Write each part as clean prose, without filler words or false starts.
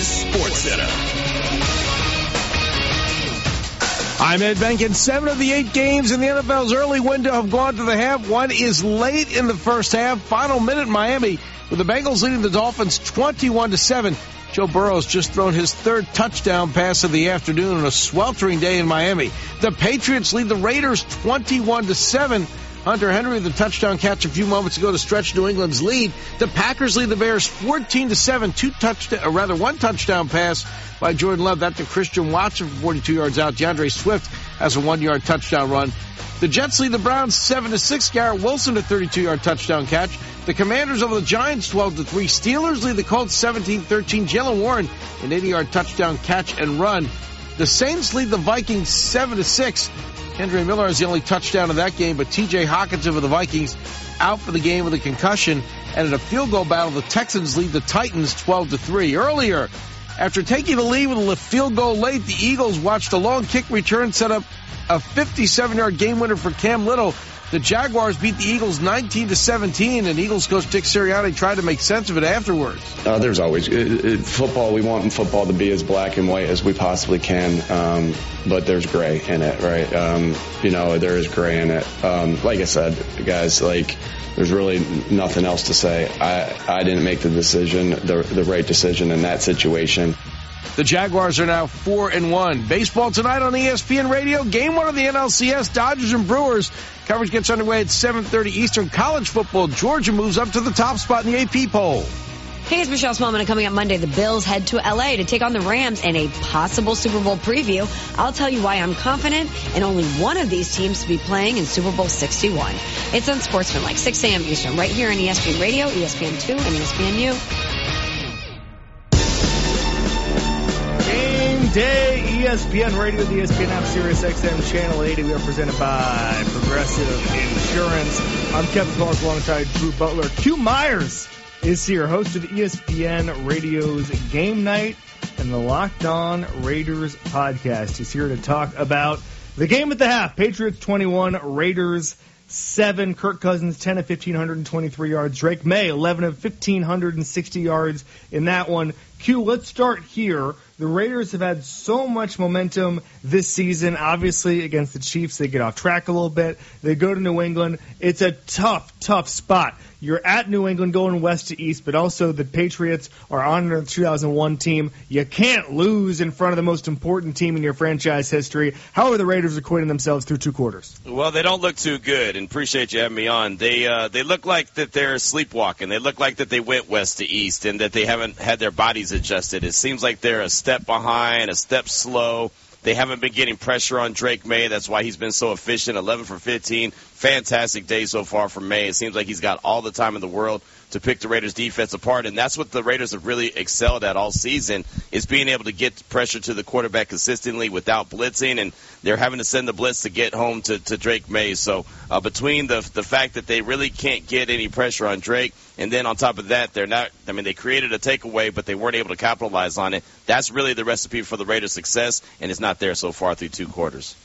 is SportsCenter. I'm Ed Benkin. 7 of the 8 games in the NFL's early window have gone to the half. One is late in the first half. Final minute, Miami, with the Bengals leading the Dolphins 21-7. Joe Burrow's just thrown his third touchdown pass of the afternoon on a sweltering day in Miami. The Patriots lead the Raiders 21-7. Hunter Henry with the touchdown catch a few moments ago to stretch New England's lead. The Packers lead the Bears 14-7. One touchdown pass by Jordan Love. That to Christian Watson for 42 yards out. DeAndre Swift has a 1-yard touchdown run. The Jets lead the Browns 7-6. Garrett Wilson a 32-yard touchdown catch. The Commanders over the Giants 12-3. Steelers lead the Colts 17-13. Jaylen Warren an 80-yard touchdown catch and run. The Saints lead the Vikings 7-6. Kendre Miller has the only touchdown of that game, but T.J. Hockenson of the Vikings out for the game with a concussion. And in a field goal battle, the Texans lead the Titans 12-3. Earlier, after taking the lead with a field goal late, the Eagles watched a long kick return set up a 57-yard game winner for Cam Little. The Jaguars beat the Eagles 19-17, and Eagles coach Dick Sirianni tried to make sense of it afterwards. There's always football. We want football to be as black and white as we possibly can, but there's gray in it, right? There is gray in it. Like I said, guys, there's really nothing else to say. I didn't make the decision, the right decision in that situation. The Jaguars are now 4-1. Baseball tonight on ESPN Radio. Game 1 of the NLCS, Dodgers and Brewers. Coverage gets underway at 7:30 Eastern. College football, Georgia moves up to the top spot in the AP poll. Hey, it's Michelle Smallman, and coming up Monday, the Bills head to L.A. to take on the Rams in a possible Super Bowl preview. I'll tell you why I'm confident in only one of these teams to be playing in Super Bowl 61. It's on Sportsman, 6 a.m. Eastern, right here on ESPN Radio, ESPN2, and ESPNU. Day, ESPN Radio, the ESPN app, Sirius XM Channel 80. We are presented by Progressive Insurance. I'm Kevin Clark alongside Drew Butler. Q Myers is here, host of ESPN Radio's Game Night and the Locked On Raiders podcast. He's here to talk about the game at the half. Patriots 21, Raiders 7. Kirk Cousins 10 of 1,523 yards. Drake May 11 of 1,560 yards in that one. Q, let's start here. The Raiders have had so much momentum this season. Obviously, against the Chiefs, they get off track a little bit. They go to New England. It's a tough spot. You're at New England going west to east, but also the Patriots are on the 2001 team. You can't lose in front of the most important team in your franchise history. How are the Raiders acquitting themselves through 2 quarters? Well, they don't look too good, and appreciate you having me on. They look like that they're sleepwalking. They look like that they went west to east and that they haven't had their bodies adjusted. It seems like they're a step behind, a step slow. They haven't been getting pressure on Drake May. That's why he's been so efficient, 11 for 15. Fantastic day so far for May. It seems like he's got all the time in the world to pick the Raiders' defense apart, and that's what the Raiders have really excelled at all season, is being able to get pressure to the quarterback consistently without blitzing, and they're having to send the blitz to get home to Drake May. So between the fact that they really can't get any pressure on Drake, and then on top of that, they created a takeaway, but they weren't able to capitalize on it. That's really the recipe for the Raiders' success, and it's not there so far through 2 quarters.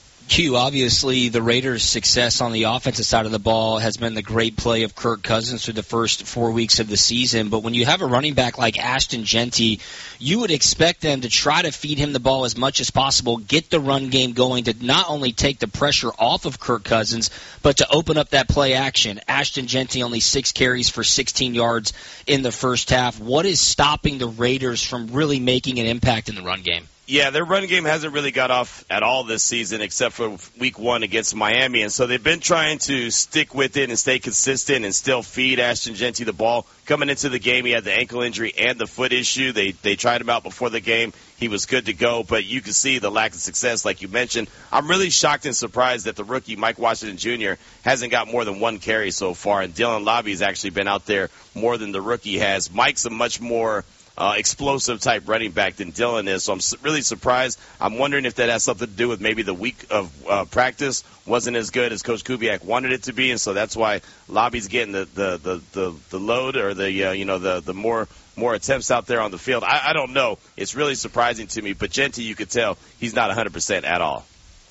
Q, obviously the Raiders' success on the offensive side of the ball has been the great play of Kirk Cousins through the first 4 weeks of the season. But when you have a running back like Ashton Jeanty, you would expect them to try to feed him the ball as much as possible, get the run game going to not only take the pressure off of Kirk Cousins, but to open up that play action. Ashton Jeanty only 6 carries for 16 yards in the first half. What is stopping the Raiders from really making an impact in the run game? Yeah, their run game hasn't really got off at all this season except for week 1 against Miami. And so they've been trying to stick with it and stay consistent and still feed Ashton Jeanty the ball. Coming into the game, he had the ankle injury and the foot issue. They tried him out before the game. He was good to go, but you can see the lack of success, like you mentioned. I'm really shocked and surprised that the rookie, Mike Washington Jr., hasn't got more than 1 carry so far, and Dylan Lobby's actually been out there more than the rookie has. Mike's a much more explosive type running back than Dylan is. So I'm really surprised. I'm wondering if that has something to do with maybe the week of practice wasn't as good as Coach Kubiak wanted it to be, and so that's why Lobby's getting the load or the more attempts out there on the field. I don't know. It's really surprising to me, but Jeanty, you could tell he's not 100% at all.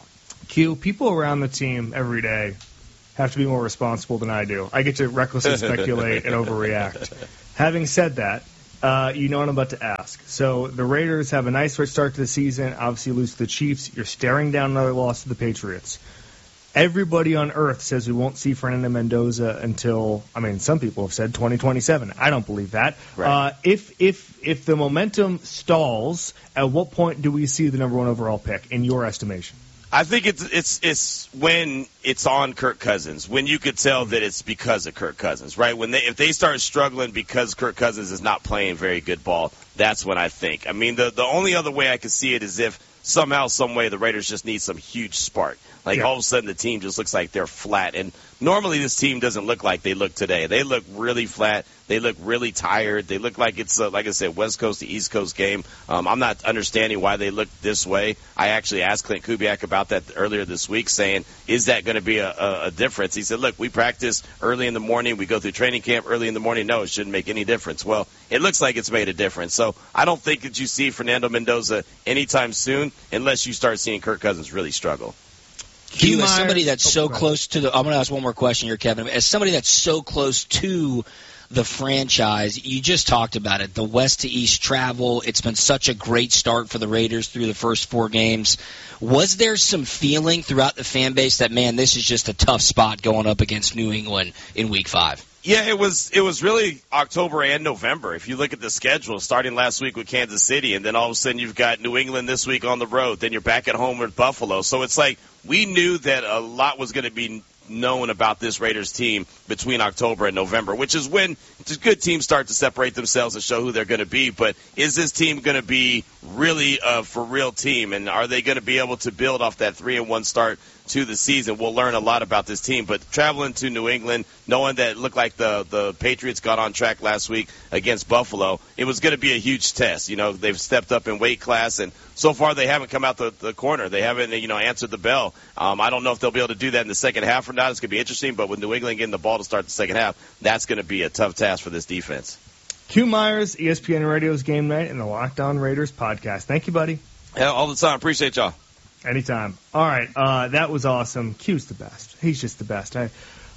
Q, people around the team every day have to be more responsible than I do. I get to recklessly speculate and overreact. Having said that, you know what I'm about to ask. So the Raiders have a nice start to the season. Obviously lose to the Chiefs. You're staring down another loss to the Patriots. Everybody on earth says we won't see Fernando Mendoza until, some people have said 2027. I don't believe that. Right. If the momentum stalls, at what point do we see the number 1 overall pick in your estimation? I think it's when it's on Kirk Cousins, when you could tell that it's because of Kirk Cousins, right? If they start struggling because Kirk Cousins is not playing very good ball, that's when I think. The only other way I could see it is if somehow, some way, the Raiders just need some huge spark. All of a sudden the team just looks like they're flat. And normally this team doesn't look like they look today. They look really flat. They look really tired. They look like it's, like I said, West Coast to East Coast game. I'm not understanding why they look this way. I actually asked Clint Kubiak about that earlier this week, saying, is that going to be a difference? He said, look, we practice early in the morning. We go through training camp early in the morning. No, it shouldn't make any difference. Well, it looks like it's made a difference. So I don't think that you see Fernando Mendoza anytime soon unless you start seeing Kirk Cousins really struggle. Q, as somebody that's so close to I'm going to ask one more question here, Kevin. As somebody that's so close to the franchise, you just talked about it, the west to east travel. It's been such a great start for the Raiders through the first 4 games. Was there some feeling throughout the fan base that, man, this is just a tough spot going up against New England in Week 5? Yeah, it was really October and November. If you look at the schedule, starting last week with Kansas City, and then all of a sudden you've got New England this week on the road, then you're back at home with Buffalo. So it's like we knew that a lot was going to be known about this Raiders team between October and November, which is when good teams start to separate themselves and show who they're going to be. But is this team going to be really a for real team, and are they going to be able to build off that 3-1 start to the season? We'll learn a lot about this team. But traveling to New England, knowing that it looked like the Patriots got on track last week against Buffalo, it was going to be a huge test. They've stepped up in weight class, and so far they haven't come out the corner. They haven't, answered the bell. I don't know if they'll be able to do that in the second half or not. It's going to be interesting, but with New England getting the ball to start the second half, that's going to be a tough task for this defense. Q Myers, ESPN Radio's Game Night, and the Locked On Raiders podcast. Thank you, buddy. Yeah, all the time. Appreciate y'all. Anytime. All right, that was awesome. Q's the best. He's just the best. I've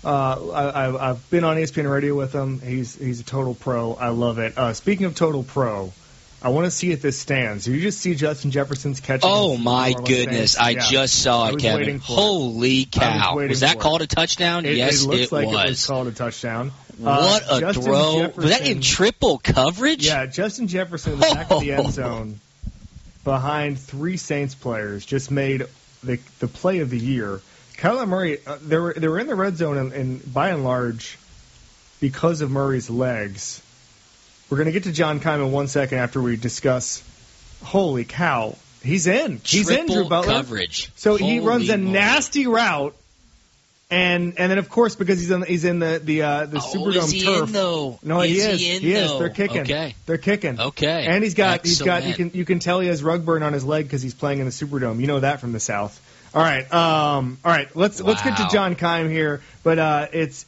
been on ESPN Radio with him. He's a total pro. I love it. Speaking of total pro, I want to see if this stands. Did you just see Justin Jefferson's catch? Oh, my goodness. I just saw it, Kevin. Holy cow. Was that called a touchdown? Yes, it looks like was. It was called a touchdown. What a Justin throw. Jefferson, Was that in triple coverage? Yeah, Justin Jefferson in the back of the end zone behind 3 Saints players just made the play of the year. Kyler Murray, they were in the red zone, and by and large, because of Murray's legs. We're going to get to John Keim in 1 second after we discuss. Holy cow. He's in. He's in, Drew Butler. Coverage. So he runs a nasty route. And then, of course, because he's in the Superdome is he turf. In, though? No, he is. He is. They're kicking. Okay. They're kicking. Okay. And he's got. Excellent. You can tell he has rug burn on his leg because he's playing in the Superdome. You know that from the South. All right. Let's get to John Keim here. But it's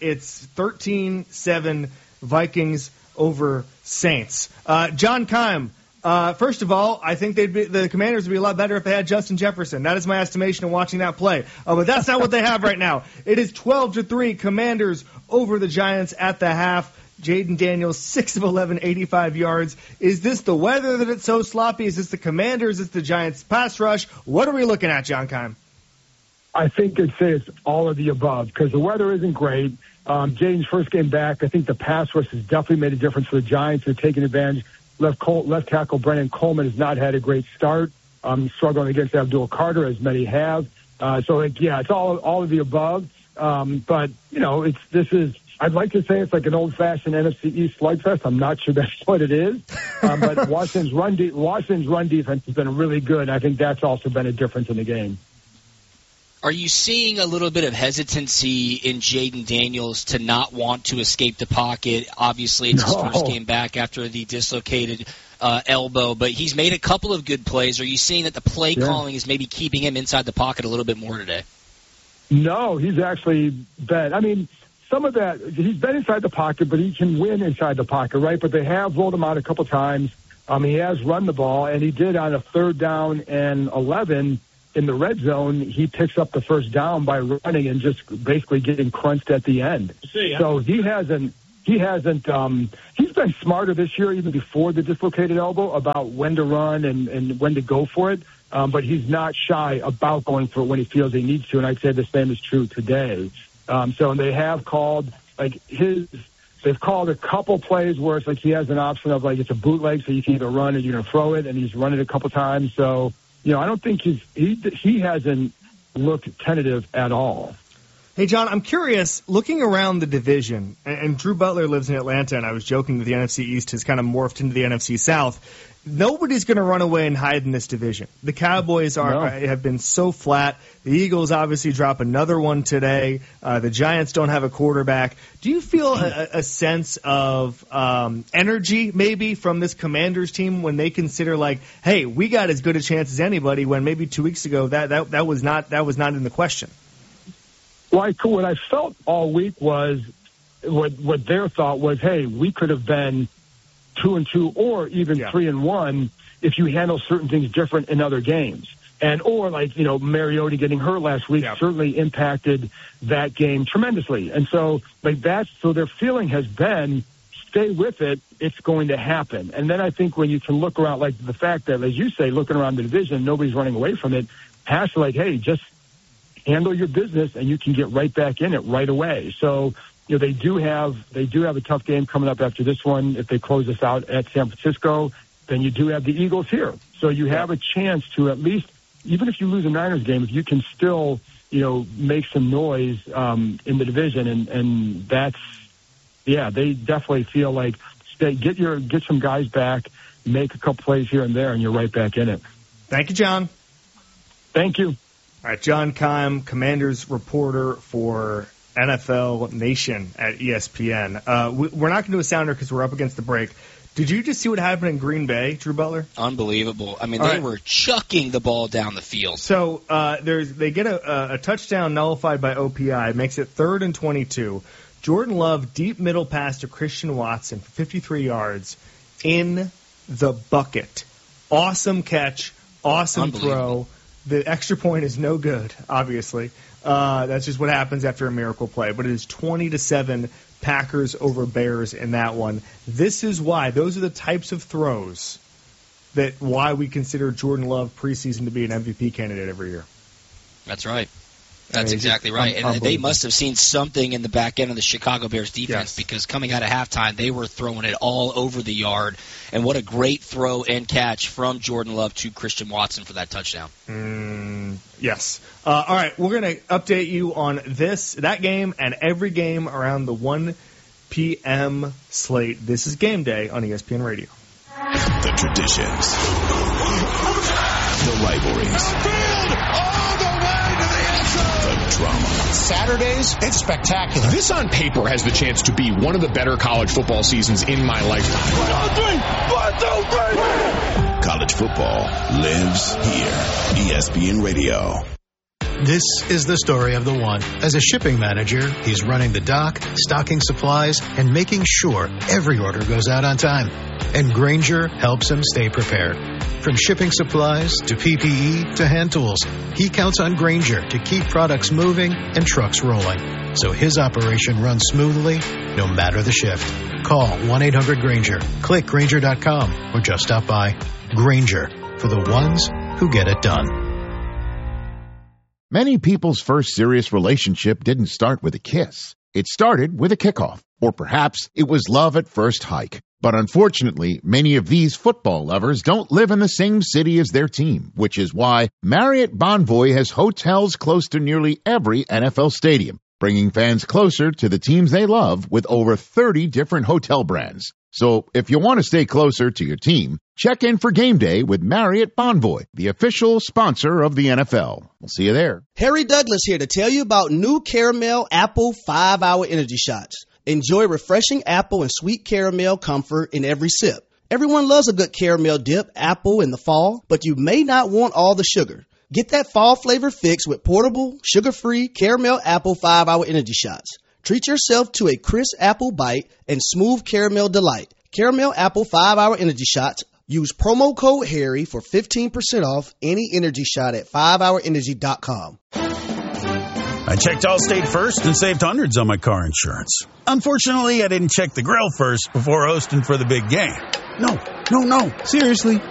13-7 Vikings over Saints. John Keim. First of all, I think the Commanders would be a lot better if they had Justin Jefferson. That is my estimation of watching that play. But that's not what they have right now. It is 12-3 Commanders over the Giants at the half. Jaden Daniels, 6 of 11, 85 yards. Is this the weather that it's so sloppy? Is this the Commanders? Is this the Giants' pass rush? What are we looking at, John Keim? I think I'd say it's all of the above because the weather isn't great. Jaden's first game back, I think the pass rush has definitely made a difference for the Giants. They're taking advantage. Left tackle Brennan Coleman has not had a great start. Struggling against Abdul Carter, as many have. It's all of the above. But I'd like to say it's like an old-fashioned NFC East slugfest. I'm not sure that's what it is. But Washington's run defense has been really good. I think that's also been a difference in the game. Are you seeing a little bit of hesitancy in Jaden Daniels to not want to escape the pocket? Obviously, it's his first game back after the dislocated elbow, but he's made a couple of good plays. Are you seeing that the play calling is maybe keeping him inside the pocket a little bit more today? No, he's actually been. I mean, some of that, he's been inside the pocket, but he can win inside the pocket, right? But they have rolled him out a couple times. He has run the ball, and he did on a 3rd down and 11 in the red zone. He picks up the first down by running and just basically getting crunched at the end. So he hasn't he hasn't. He's been smarter this year, even before the dislocated elbow, about when to run and when to go for it. But he's not shy about going for it when he feels he needs to, and I'd say the same is true today. So they have called they've called a couple plays where it's like he has an option of like it's a bootleg, so you can either run or you're going to throw it, and he's run it a couple times. So I don't think he hasn't looked tentative at all. Hey, John, I'm curious, looking around the division, and Drew Butler lives in Atlanta, and I was joking that the NFC East has kind of morphed into the NFC South. Nobody's going to run away and hide in this division. The Cowboys have been so flat. The Eagles obviously drop another one today. The Giants don't have a quarterback. Do you feel a sense of energy maybe from this Commanders team when they consider like, hey, we got as good a chance as anybody, when maybe 2 weeks ago that was not in the question? Well, what I felt all week was what their thought was, hey, we could have been 2-2 or even 3-1 if you handle certain things different in other games. Or Mariota getting hurt last week certainly impacted that game tremendously. And so so their feeling has been, stay with it, it's going to happen. And then I think when you can look around, like the fact that, as you say, looking around the division, nobody's running away from it, has to hey, just handle your business and you can get right back in it right away. So, they do have a tough game coming up after this one. If they close this out at San Francisco, then you do have the Eagles here. So you have a chance to at least, even if you lose a Niners game, if you can still, make some noise in the division. And that's, they definitely feel like get some guys back, make a couple plays here and there, and you're right back in it. Thank you, John. Thank you. All right, John Keim, Commanders reporter for NFL Nation at ESPN. We're not going to do a sounder because we're up against the break. Did you just see what happened in Green Bay, Drew Butler? Unbelievable. I mean, they were chucking the ball down the field. So they get a touchdown nullified by OPI. It makes it 3rd and 22. Jordan Love, deep middle pass to Christian Watson for 53 yards in the bucket. Awesome catch, awesome throw. The extra point is no good, obviously. That's just what happens after a miracle play. But it is 20-7 Packers over Bears in that one. This is why. Those are the types of throws why we consider Jordan Love preseason to be an MVP candidate every year. That's right. That's exactly right. And they must have seen something in the back end of the Chicago Bears defense because coming out of halftime, they were throwing it all over the yard. And what a great throw and catch from Jordan Love to Christian Watson for that touchdown. Yes. All right, we're going to update you on that game, and every game around the 1 p.m. slate. This is Game Day on ESPN Radio. The traditions. The rivalries. Drama. Saturdays, it's spectacular. This on paper has the chance to be one of the better college football seasons in my lifetime. 1, 2, 3. College football lives here. ESPN Radio. This is the story of the one. As a shipping manager, he's running the dock, stocking supplies, and making sure every order goes out on time. And Grainger helps him stay prepared. From shipping supplies to PPE to hand tools, he counts on Grainger to keep products moving and trucks rolling, so his operation runs smoothly no matter the shift. Call 1-800-GRAINGER, click Grainger.com, or just stop by. Grainger, for the ones who get it done. Many people's first serious relationship didn't start with a kiss. It started with a kickoff, or perhaps it was love at first hike. But unfortunately, many of these football lovers don't live in the same city as their team, which is why Marriott Bonvoy has hotels close to nearly every NFL stadium, bringing fans closer to the teams they love with over 30 different hotel brands. So if you want to stay closer to your team, check in for Game Day with Marriott Bonvoy, the official sponsor of the NFL. We'll see you there. Harry Douglas here to tell you about new Caramel Apple 5-Hour Energy Shots. Enjoy refreshing apple and sweet caramel comfort in every sip. Everyone loves a good caramel dip apple in the fall, but you may not want all the sugar. Get that fall flavor fix with portable, sugar-free Caramel Apple 5-Hour Energy Shots. Treat yourself to a crisp apple bite and smooth caramel delight. Caramel Apple 5-Hour Energy Shots. Use promo code Harry for 15% off any energy shot at 5hourenergy.com. I checked Allstate first and saved hundreds on my car insurance. Unfortunately, I didn't check the grill first before hosting for the big game. No. Seriously,